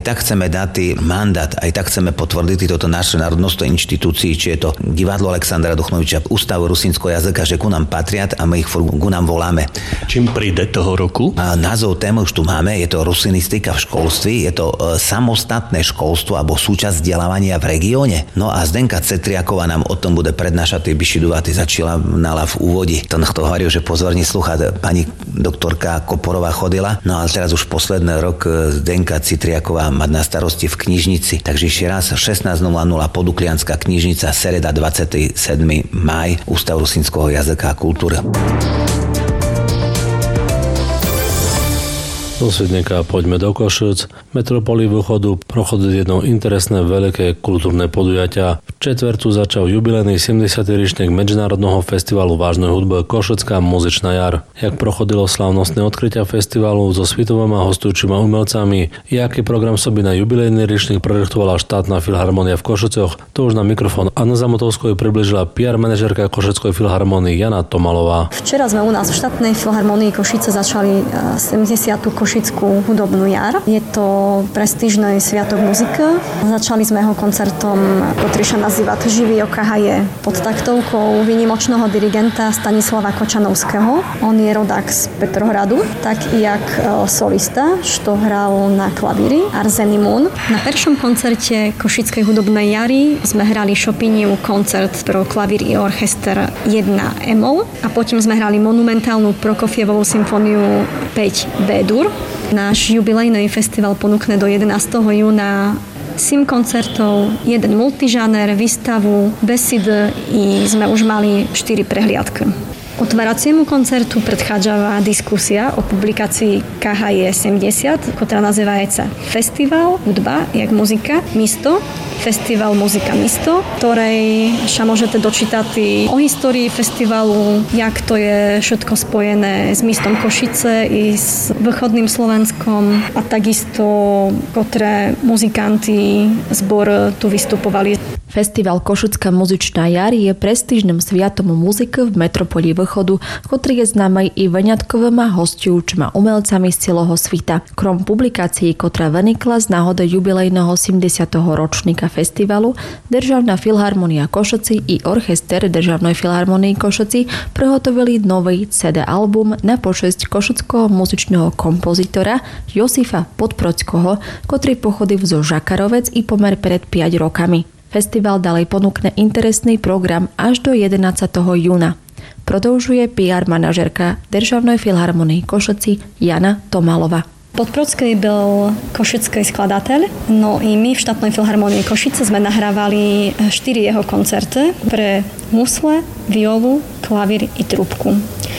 tak chceme dať mandát, aj tak chceme potvrdiť toto naše národnostné inštitúcii, či je to divadlo Alexandra Duchnoviča, Ústav rusínskoho jazyka, že ku nám patria a my ich ku nám voláme. Čím príde toho roku? A názov témy už tu máme, je to rusinistika v školství, je to samostatné školstvo alebo súčasť vzdelávania v regióne. No a Zdenka Cetriaková nám o tom bude prednášať, Bišiduvaty začala v úvodi. To hovoril, že pozorne slúcha pani doktorka Koporová chodila, no ale teraz už posledný rok Zdenka Cetriaková má na starosti v knižnici. Takže ešte raz 16.00 Poduklianská knižnica, sereda 27. máj, Ústav rusínskeho jazyka a kultúry. Do Svidníka poďme do Košic. Metropolii Východu prochodí jedno interesné veľké kultúrne podujatia. V četvrtu začal jubilejný 70. ročník Medzinárodného festivalu vážnej hudby Košická muzičná jar. Jak prochodilo slávnostné odkrytia festivalu so svetovými a hostujúcimi umelcami, jaký program sobі na jubilejný ročník projektovala štátna filharmonia v Košicoch, to už na mikrofón Anna Zamotovskoj približila PR manažérka Košickej filharmonie Jana Tomalová. Včera sme u nás v štátnej filharmonii Košice začali 70. Košickú hudobnú jar. Je to prestížny sviatok muziky. Začali sme ho koncertom, ktorý sa nazýva Živý OKHJ pod taktovkou výnimočného dirigenta Stanislava Kočanovského. On je rodák z Petrohradu, tak i jak solista, što hral na klavíri Arseny Moon. Na prvšom koncerte Košickej hudobnej jary sme hrali Chopiniu koncert pro klavír i orchester 1 E-moll a potom sme hrali monumentálnu Prokofievovú symfóniu 5 B-dur. Náš jubilejný festival ponúkne do 11. júna 7 koncertov, 1 multižáner, výstavu, besedy i sme už mali 4 prehliadky. Otváraciemu koncertu predchádzala diskusia o publikácii KHJ 70, ktorá nazývaється Festival hudba jak muzika misto, Festival muzika misto, ktorej sa môžete dočítať o histórii festivalu, jak to je všetko spojené s mestom Košice i s východným Slovenskom a takisto, ktoré muzikanti zbor tu vystupovali. Festival Košická muzičná jar je prestížnym sviatom muziky v metropolii Východu, ktorý je známy i vyňatkovými hostujúcimi umelcami z celého sveta. Krom publikácií, ktorá vynikla z náhody jubilejného 70. ročníka festivalu, Državná filharmonia Košice i orchester Državnej filharmonie Košice prihotovili nový CD album na počesť košického muzičného kompozitora Josifa Podprockého, ktorý pochodil zo Žakarovec i pomer pred 5 rokami. Festival ďalej ponúkne interesný program až do 11. júna. Prodĺžuje PR manažérka Državnej filharmonie Košice Jana Tomalová. Podprocký byl košický skladateľ, no i my v štátnej filharmonii Košice sme nahrávali 4 jeho koncerty pre husle, violu, klavír i trúbku.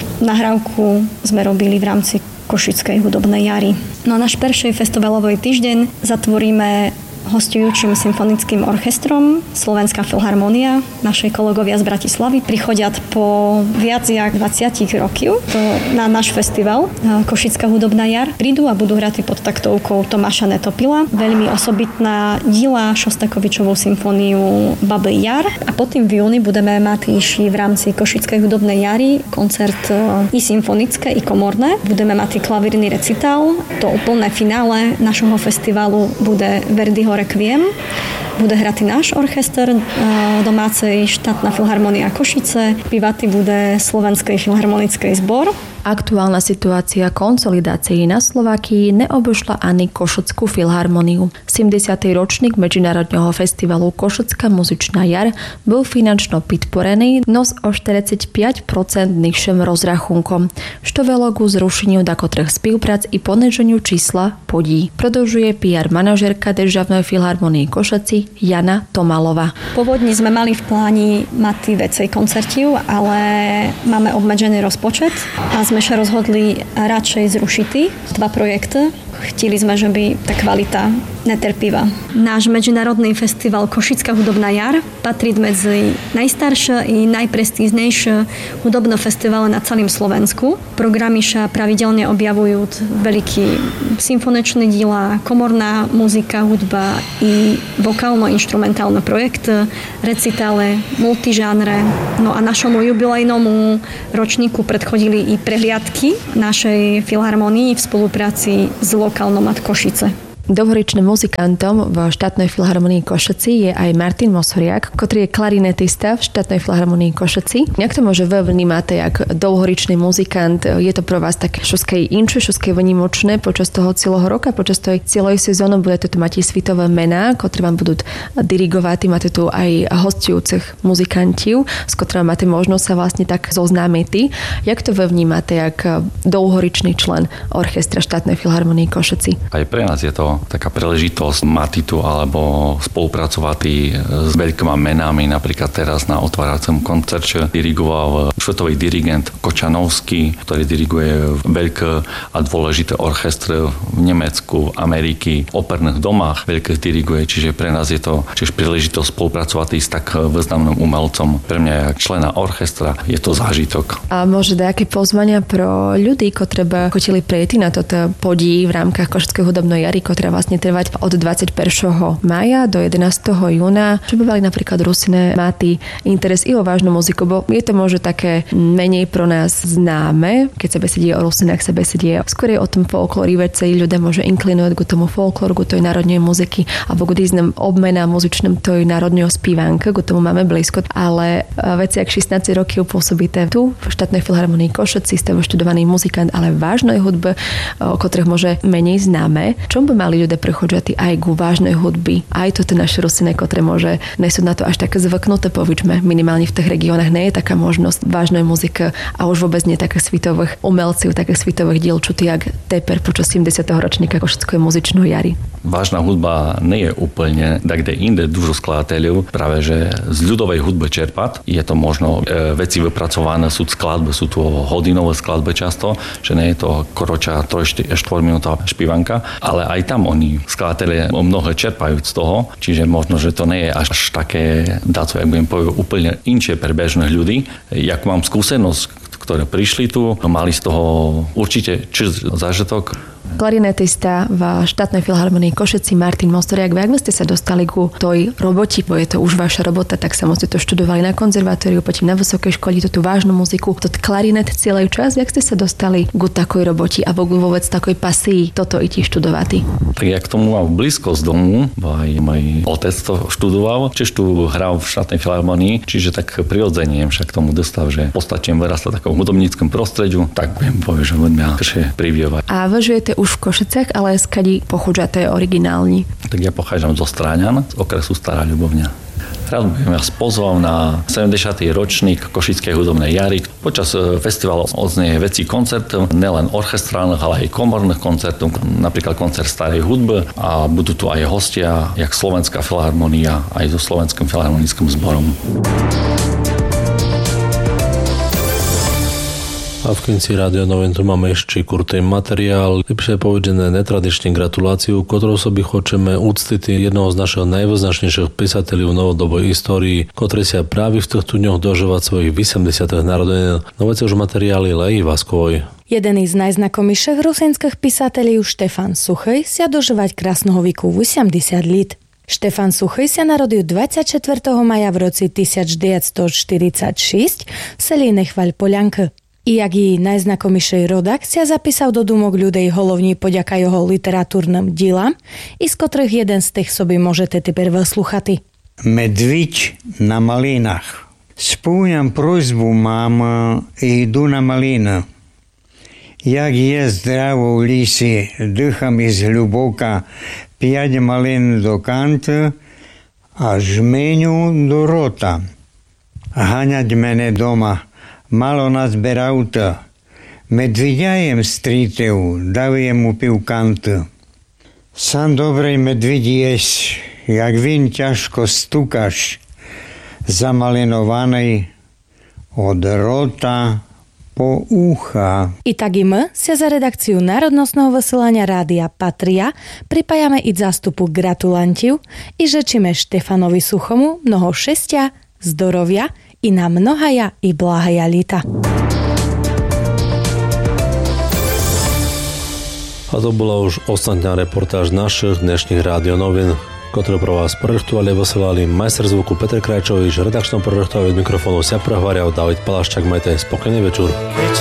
Nahrávku sme robili v rámci Košickej hudobnej jary. No a náš prvý festivalový týždeň zatvoríme hostujúčim symfonickým orchestrom Slovenská filharmonia. Naši kolegovia z Bratislavy prichodia po viac jak 20 rokov na náš festival Košická hudobná jar. Prídu a budú hrať pod taktovkou Tomáša Netopila. Veľmi osobitná díla Šostakovičovú symfóniu Babý jar. A potom v júni budeme mať v rámci Košickej hudobnej jary koncert i symfonické, i komorné. Budeme mať klavírny recitál. To úplné finále našho festivalu bude Verdiho Requiem. Bude hrať náš orchester domácej štátna filharmonia Košice. Pívať bude Slovenský filharmonický zbor. Aktuálna situácia konsolidácií na Slovákii neobyšla ani Košickú filharmoniu. 70. ročník Medzinárodného festivalu Košická muzičná jar bol finančno podporený, no s o 45% nižším rozrachunkom, što velo ku zrušeniu dakotrých spoluprác i poneženiu čísla podí. Prodĺžuje PR manažérka Državnej filharmonie Košice Jana Tomalová. Pôvodne sme mali v pláni mať viacej koncertov, ale máme obmedzený rozpočet a sme sa rozhodli radšej zrušiť 2 projekty. Chteli sme, že by tá kvalita netrpíva. Náš medzinárodný festival Košická hudobná jar patrí medzi najstaršie i najprestíznejšie hudobné festivaly na celém Slovensku. Programy sa pravidelne objavujú veľký symfonečné diela, komorná muzika, hudba i vokálno-instrumentálne projekty, recitále, multižánre. No a našomu jubilejnomu ročníku predchodili i prehliadky našej filharmonii v spolupráci s lokálnom Košice. Dlhoročným muzikantom v štátnej filharmonii Košeci je aj Martin Mosoriak, ktorý je klarinetista v štátnej filharmonii Košeci. Jak to môže vy vnímate, jak dlhoročný muzikant? Je to pro vás také šuskej inče, šuskej vynimočné počas toho celého roka, počas tej celej sezóny budete tu mať svitové mená, ktoré vám budú dirigovať. Máte tu aj hostujúcich muzikantov, s ktorými máte možnosť sa vlastne tak zoznámiť. Jak to vy vnímate, jak dlhoročný člen orchestra štátnej filharmonii Košeci? Aj pre nás je to taká príležitosť mať tu alebo spolupracovať s veľkými menami. Napríklad teraz na otváracom koncerte dirigoval svetový dirigent Kočanovský, ktorý diriguje veľké a dôležité orchestre v Nemecku, Ameriky, operných domách veľkých diriguje, čiže pre nás je to tiež príležitosť spolupracovať s tak významným umelcom. Pre mňa ako člena orchestra je to zážitok. A môže nejaké pozvania pro ľudí, ktorí by chceli prejsť na toto podí v rámkach Košeckej hudobnej jary, ktorá vlastne trvať od 21. mája do 11. júna, čo by mali napríklad Rusine máti interes i o vážnu muziku, bo je to možno také menej pro nás známe, keď sa besedie o Rusinách, sa besedie skôr o tom folklóri, veci ľudia môže inklinovať k tomu folklóru, k tej národnej muziky alebo k rýznym obmenám muzičným tej národného spívánka, k tomu máme blízko, ale veci, ak 16 rokov pôsobíte tu v štátnej filharmonii Košeci, ste študovaný muzikant, ale vážnej hudbe, o ktorých môže menej známe. Čom by mali ľudia prechodziť aj ku vážnej hudby? Aj toto naše Rusine, ktoré môže nesú na to až také zvyknuté, povičme, minimálne v tých regiónach nie je taká možnosť vážnej muziky a už vôbec nie také svitových umelcov, také svitových diel, čo jak teper počas 70. ročníka Košeckej muzičnej jary. Vážna hudba nie je úplne tak, kde inde dużo skladateľov práve že z ľudovej hudby čerpať. Je to možno veci vypracované, sú skladby, sú tu hodinové skladby často, že nie je to koroča 3-4 minútová špívanka, ale aj tam oni skladatelia mnohé čerpajú z toho, čiže možno, že to nie je až také, jak budem povedať, úplne inšie pre bežných ľudí. Jak mám skúsenosť, ktoré prišli tu, mali z toho určite zážitok. Klarinetista v štátnej filharmonii Košeci Martin Mosoriak. Ak ste sa dostali ku tej roboti, bo je to už vaša robota, tak sa ste to študovali na konzervatóriu, potom na vysokej škole, tú vážnu muziku, to klarinet celý čas. Jak ste sa dostali ku takoj roboti a vôbec takoj pasii toto idти študovať? Tak ja k tomu mám blízko z domu, bo aj môj otec to študoval, čiže tu hral v štátnej filharmonii, čiže tak prirodzene však k tomu dostal, že postačím vyrastať v takom hudobníckom prostrediu, tak budem povedať, že budem ja privievať. A vy žijete už v Košicách, ale skadi pochádžate originálni? Tak ja pochádzam zo Stráňan, z okresu Stará Ľubovňa. Rád by som vás pozval na 70. ročník Košickej hudobnej jary. Počas festivalu odznie veci koncertov, nielen orchestrálnych, ale aj komorných koncertov, napríklad koncert starej hudby a budú tu aj hostia, jak Slovenská filharmonia, aj so Slovenským filharmonickým zborom. A v konci Rádia Novin tu máme ešte kurtý materiál, lepšie povedané netradičnú gratuláciu, ktorou by chceme úctiť jednoho z našich najvýznačnejších písateľov novodobej histórii, ktorý sa práve v týchto dňoch dožíva svojich 80. narodenín. Novice už materiály Leji Vaskovoj. Jeden z najznakomejších rusinských písateľov Štefan Suchý sa dožívať krásneho veku 80 let. Štefan Suchý sa narodil 24. maja v roci 1946 v Selínej Chvaľ Polianky. I jak jej najznakomejší rodak sa zapísal do dumok ľudí holovní poďaka jeho literatúrnym dílam, i z ktorých jeden z tých sobie môžete teper vyslúchať. Медвідь на малинах. Спомням просьбу мамы и иду на малину. Як є здраво в лісі, дихам із глибока, 5 малин до канти, а жменю до рота. Ганять мене дома, мало назбирав-то. Медвідя їм стрітив, дав йому півканти. Сам добрий медвідь єсть, jak він тяжко стукаш, zamalинований od rota po ucha. I tak i my sa za redakciu národnostného vysielania Rádia Patria pripájame i zástupu gratulantiv i žečíme Štefanovi Suchomu mnoho šťastia, zdоров'я i na mnohaja i blahaja lita. A to bola už ostatná reportáž našich dnešných rádionovín, ktoré pro vás projektovali a vysielali majster zvuku Peter Krajčovič, redakčnom projektovi od mikrofónu sa prehvárial David Palaščák. Majte spokojný večer.